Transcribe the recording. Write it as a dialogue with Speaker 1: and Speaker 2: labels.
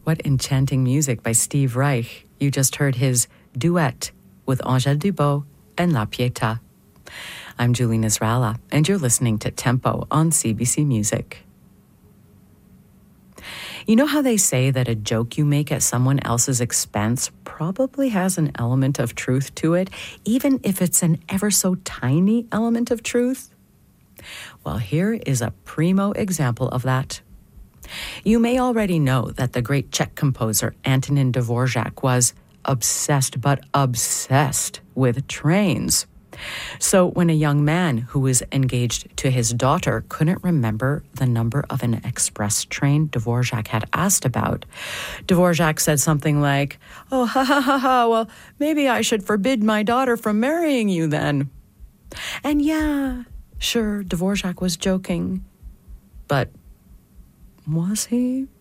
Speaker 1: What enchanting music by Steve Reich. You just heard his duet with Angèle Dubot and La Pietà. I'm Julie Nasrallah, and you're listening to Tempo on CBC Music. You know how they say that a joke you make at someone else's expense probably has an element of truth to it, even if it's an ever so tiny element of truth? Well, here is a primo example of that. You may already know that the great Czech composer Antonin Dvorak was obsessed with trains. So when a young man who was engaged to his daughter couldn't remember the number of an express train Dvorak had asked about, Dvorak said something like, "Oh, ha ha ha ha, well, maybe I should forbid my daughter from marrying you then." And yeah, sure, Dvorak was joking. But was he?